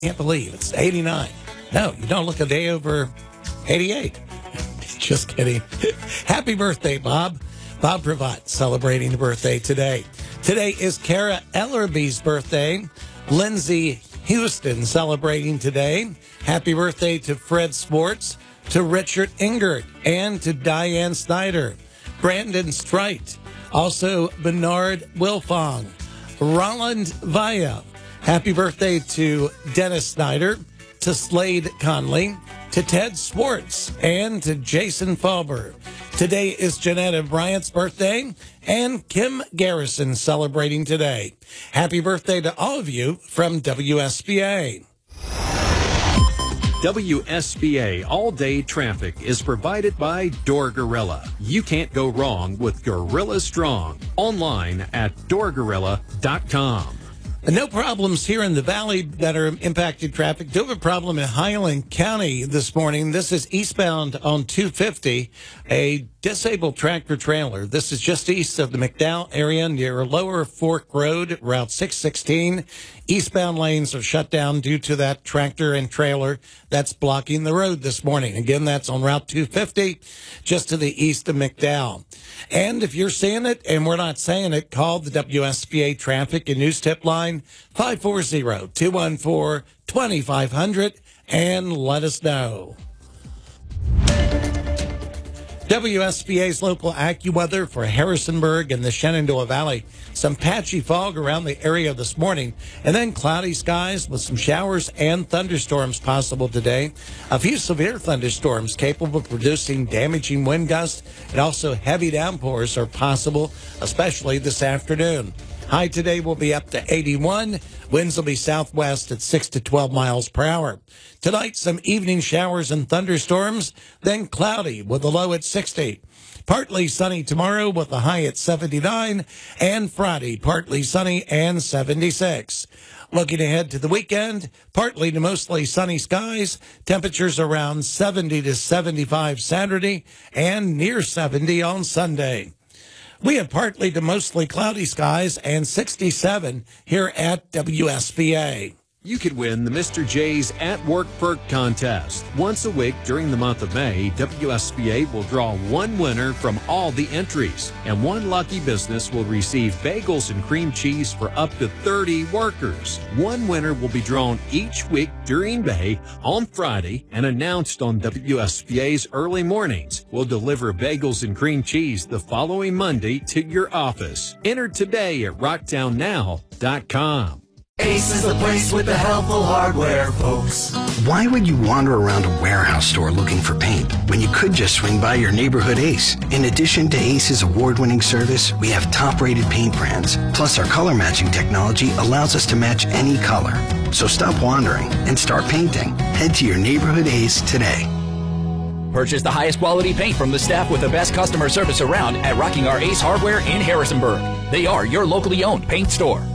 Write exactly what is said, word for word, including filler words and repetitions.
Can't believe it's eighty-nine. No, you don't look a day over eighty-eight. Just kidding. Happy birthday, Bob. Bob Pravat celebrating the birthday today. Today is Kara Ellerby's birthday. Lindsay Houston celebrating today. Happy birthday to Fred Sports, to Richard Ingert, and to Diane Snyder. Brandon Strite. Also, Bernard Wilfong. Roland Vaya. Happy birthday to Dennis Snyder, to Slade Conley, to Ted Swartz, and to Jason Falber. Today is Janetta Bryant's birthday, and Kim Garrison celebrating today. Happy birthday to all of you from W S B A. W S B A all-day traffic is provided by Door Gorilla. You can't go wrong with Gorilla Strong. Online at door gorilla dot com. No problems here in the valley that are impacting traffic. Do have a problem in Highland County this morning. This is eastbound on two fifty. A disabled tractor trailer. This is just east of the McDowell area near Lower Fork Road, Route six sixteen. Eastbound lanes are shut down due to that tractor and trailer that's blocking the road this morning. Again, that's on Route two fifty, just to the east of McDowell. And if you're seeing it and we're not saying it, call the W S B A Traffic and News Tip line five four zero, two one four, two five zero zero and let us know. W S B A's local AccuWeather for Harrisonburg and the Shenandoah Valley. Some patchy fog around the area this morning, and then cloudy skies with some showers and thunderstorms possible today. A few severe thunderstorms capable of producing damaging wind gusts, and also heavy downpours are possible, especially this afternoon. High today will be up to eighty-one. Winds will be southwest at six to twelve miles per hour. Tonight, some evening showers and thunderstorms, then cloudy with a low at sixty. Partly sunny tomorrow with a high at seventy-nine, and Friday, partly sunny and seventy-six. Looking ahead to the weekend, partly to mostly sunny skies, temperatures around seventy to seventy-five Saturday, and near seventy on Sunday. We have partly to mostly cloudy skies and sixty-seven here at W S B A. You could win the Mister J's At Work Perk Contest. Once a week during the month of May, W S B A will draw one winner from all the entries, and one lucky business will receive bagels and cream cheese for up to thirty workers. One winner will be drawn each week during May on Friday and announced on W S B A's early mornings. We'll deliver bagels and cream cheese the following Monday to your office. Enter today at rocktown now dot com. Ace is the place with the helpful hardware, folks. Why would you wander around a warehouse store looking for paint when you could just swing by your neighborhood Ace? In addition to Ace's award-winning service, we have top-rated paint brands. Plus, our color matching technology allows us to match any color. So stop wandering and start painting. Head to your neighborhood Ace today. Purchase the highest quality paint from the staff with the best customer service around at Rocking Our Ace Hardware in Harrisonburg. They are your locally owned paint store.